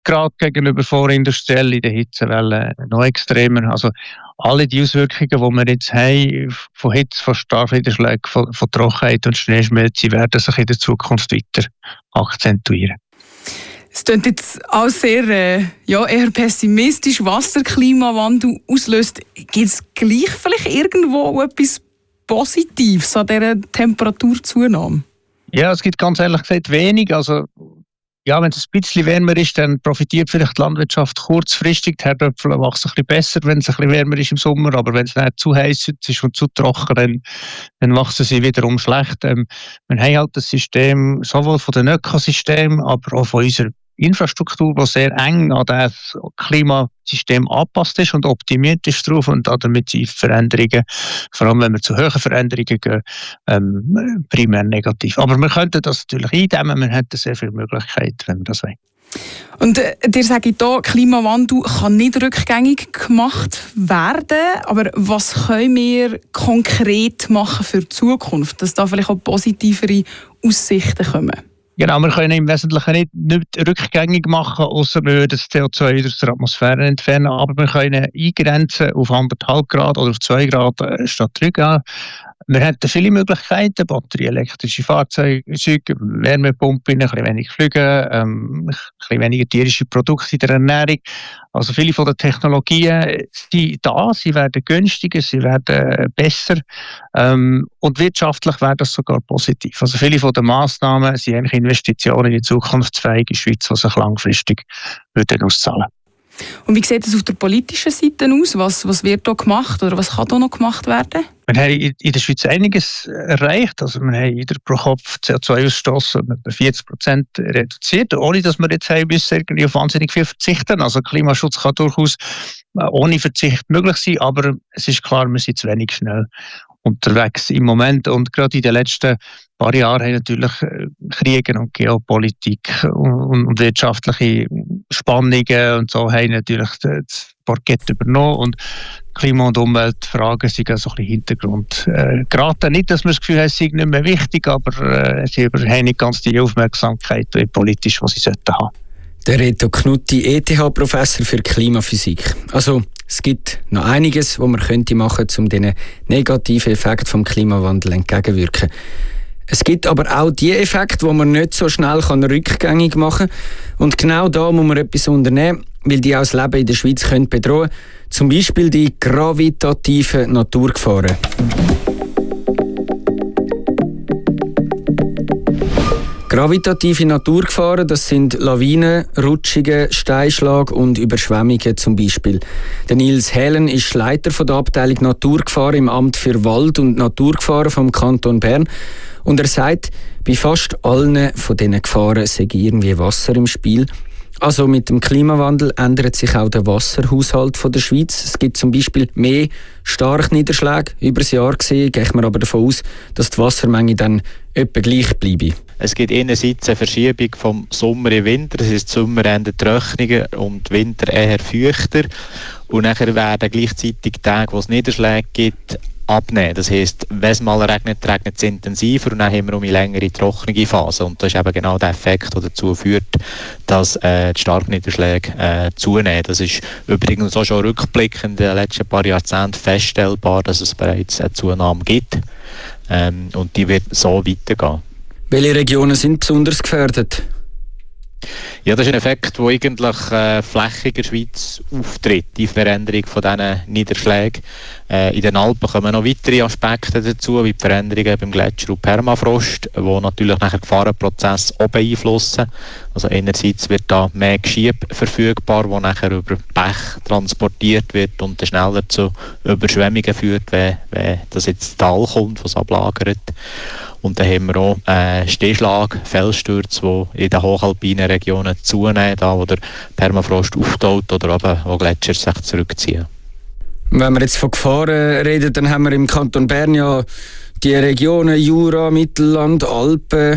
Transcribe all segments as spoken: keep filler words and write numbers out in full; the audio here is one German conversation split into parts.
Grad gegenüber vorindustriell, in der Hitzewelle noch extremer. Also alle die Auswirkungen, die wir jetzt haben, von Hitze, von Starkniederschlägen, von, von Trockenheit und Schneeschmelze, werden sich in der Zukunft weiter akzentuieren. Es klingt jetzt auch sehr äh, ja, eher pessimistisch, was der Klimawandel auslöst. Gibt es gleich vielleicht irgendwo etwas Positives an dieser Temperaturzunahme? Ja, es gibt ganz ehrlich gesagt wenig. Also, ja, wenn es ein bisschen wärmer ist, dann profitiert vielleicht die Landwirtschaft kurzfristig. Die Herdöpfel wachsen ein bisschen besser, wenn es ein bisschen wärmer ist im Sommer. Aber wenn es nicht zu heiß ist und zu trocken, dann, dann wachsen sie wiederum schlecht. Ähm, wir haben halt das System sowohl von den Ökosystemen, aber auch von unserer Infrastruktur, die sehr eng an das Klimasystem angepasst ist und optimiert ist drauf, und damit sind Veränderungen, vor allem wenn wir zu hohen Veränderungen gehen, ähm, primär negativ. Aber wir könnten das natürlich eindämmen, wir hätten sehr viele Möglichkeiten, wenn wir das wollen. Und äh, dir sage ich hier, Klimawandel kann nicht rückgängig gemacht werden, aber was können wir konkret machen für die Zukunft, dass da vielleicht auch positivere Aussichten kommen? Genau, wir können im Wesentlichen nicht, nicht rückgängig machen, außer wir würden das C O zwei aus der Atmosphäre entfernen, aber wir können eingrenzen auf anderthalb Grad oder auf zwei Grad statt drei Grad. Wir hätten viele Möglichkeiten: batterieelektrische Fahrzeuge, Wärmepumpen, ein bisschen weniger Flüge, ähm, ein bisschen weniger tierische Produkte in der Ernährung. Also viele von den Technologien sind da, sie werden günstiger, sie werden besser, ähm, und wirtschaftlich wäre das sogar positiv. Also viele von den Massnahmen sind eigentlich Investitionen in die zukunftsfähige Schweiz, die sich langfristig würden auszahlen. Und wie sieht es auf der politischen Seite aus? Was, was wird da gemacht oder was kann da noch gemacht werden? Wir haben in der Schweiz einiges erreicht. Also wir haben den Pro-Kopf-C O zwei Ausstoß um etwa vierzig Prozent reduziert, ohne dass wir jetzt haben müssen irgendwie auf wahnsinnig viel verzichten. Also Klimaschutz kann durchaus ohne Verzicht möglich sein, aber es ist klar, wir sind zu wenig schnell unterwegs im Moment. Und gerade in den letzten paar Jahren haben natürlich Kriege und Geopolitik und, und wirtschaftliche Spannungen und so haben natürlich das Parkett übernommen, und Klima- und Umweltfragen sind also ein bisschen Hintergrund äh, geraten. Nicht, dass wir das Gefühl haben, es sei nicht mehr wichtig, aber äh, sie haben nicht ganz die Aufmerksamkeit politisch, die sie sollten haben. Der Reto Knutti, E T H-Professor für Klimaphysik. Also, es gibt noch einiges, was man könnte machen, um diesen negativen Effekt vom Klimawandel entgegenwirken. Es gibt aber auch die Effekte, die man nicht so schnell rückgängig machen kann. Und genau da muss man etwas unternehmen, weil die auch das Leben in der Schweiz können bedrohen können. Zum Beispiel die gravitativen Naturgefahren. Gravitative Naturgefahren, das sind Lawinen, Rutschungen, Steinschlag und Überschwemmungen zum Beispiel. Der Nils Helen ist Leiter von der Abteilung Naturgefahren im Amt für Wald- und Naturgefahren vom Kanton Bern. Und er sagt, bei fast allen von diesen Gefahren sei irgendwie Wasser im Spiel. Also mit dem Klimawandel ändert sich auch der Wasserhaushalt von der Schweiz. Es gibt zum Beispiel mehr Starkniederschläge. Über das Jahr gesehen geht man aber davon aus, dass die Wassermenge dann etwa gleich bleibe. Es gibt einerseits eine Verschiebung vom Sommer in den Winter. Das heisst, die Sommerende trockener und die Winter eher feuchter. Und nachher werden gleichzeitig Tage, wo es Niederschläge gibt, abnehmen. Das heisst, wenn es mal regnet, regnet es intensiver, und dann haben wir um eine längere trockene Phase. Und das ist eben genau der Effekt, der dazu führt, dass äh, die Starkniederschläge äh, zunehmen. Das ist übrigens auch schon rückblickend in den letzten paar Jahrzehnten feststellbar, dass es bereits eine Zunahme gibt. Ähm, und die wird so weitergehen. Welche Regionen sind besonders gefährdet? Ja, das ist ein Effekt, der eigentlich äh, flächig in der Schweiz auftritt, die Veränderung von diesen Niederschlägen. Äh, in den Alpen kommen noch weitere Aspekte dazu, wie die Veränderungen beim Gletscher und Permafrost, die natürlich nachher den Gefahrenprozess auch beeinflussen. Also einerseits wird da mehr Geschieb verfügbar, das nachher über Bech transportiert wird und dann schneller zu Überschwemmungen führt, wenn, wenn das jetzt ins Tal kommt, was ablagert. Und dann haben wir auch äh, Stehschlag, Felsstürze, die in den hochalpinen Regionen zunehmen, da wo der Permafrost auftaut oder eben wo Gletscher sich zurückziehen. Wenn wir jetzt von Gefahren reden, dann haben wir im Kanton Bern ja die Regionen Jura, Mittelland, Alpen.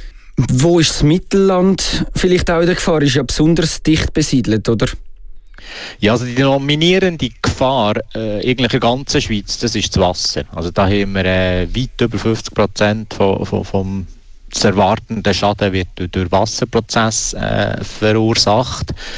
Wo ist das Mittelland vielleicht auch in der Gefahr? Ist ja besonders dicht besiedelt, oder? Ja, also die dominierende Gefahr äh, eigentlich in der ganzen Schweiz, das ist das Wasser. Also da haben wir äh, weit über fünfzig Prozent von, von, vom zu erwartende Schaden wird durch Wasserprozess äh, verursacht.